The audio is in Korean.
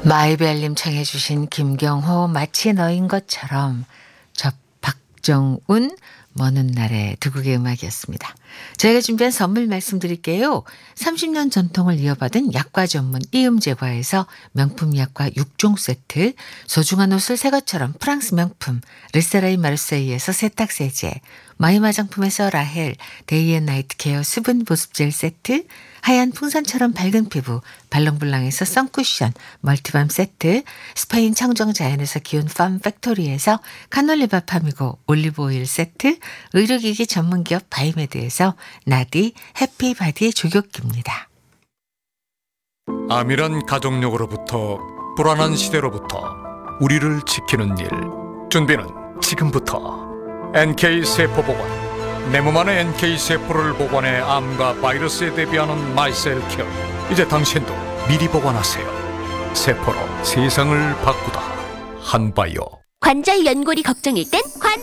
마이벨님 청해 주신 김경호 마치 너인 것처럼, 저 박정운 먼 훗날의 두 곡의 음악이었습니다. 저희가 준비한 선물 말씀드릴게요. 30년 전통을 이어받은 약과 전문 이음제과에서 명품 약과 6종 세트, 소중한 옷을 새 것처럼 프랑스 명품 르세라이 마르세이에서 세탁세제, 마이 화장품에서 라헬 데이앤나이트 케어 수분 보습젤 세트, 하얀 풍선처럼 밝은 피부 발롱블랑에서 선쿠션 멀티밤 세트, 스페인 청정자연에서 기운 팜 팩토리에서 카놀리바 파미고 올리브오일 세트, 의료기기 전문기업 바이메드에서 나디 해피바디 조격기입니다. 암이란 가족력으로부터 불안한 시대로부터 우리를 지키는 일, 준비는 지금부터. NK세포보건, 내 몸 안에 NK세포를 보관해 암과 바이러스에 대비하는 마이셀케어. 이제 당신도 미리 보관하세요. 세포로 세상을 바꾸다. 한바이오. 관절 연골이 걱정일 땐 관절